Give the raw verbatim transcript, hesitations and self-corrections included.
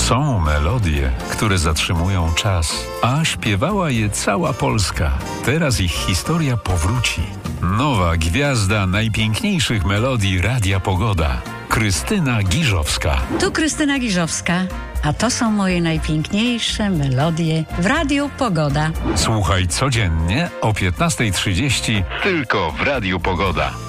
Są melodie, które zatrzymują czas, a śpiewała je cała Polska. Teraz ich historia powróci. Nowa gwiazda najpiękniejszych melodii Radia Pogoda. Krystyna Giżowska. Tu Krystyna Giżowska, a to są moje najpiękniejsze melodie w Radiu Pogoda. Słuchaj codziennie o piętnasta trzydzieści tylko w Radiu Pogoda.